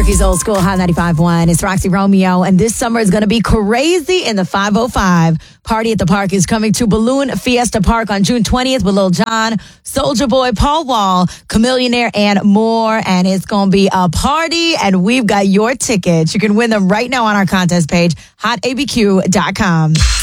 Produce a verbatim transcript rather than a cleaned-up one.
Milwaukee's Old School Hot ninety-five point one. It's Roxy Romeo, and this summer is going to be crazy in the five oh five. Party at the Park is coming to Balloon Fiesta Park on June twentieth with Lil Jon, Soulja Boy, Paul Wall, Chamillionaire, and more. And it's going to be a party, and we've got your tickets. You can win them right now on our contest page, hot a b q dot com.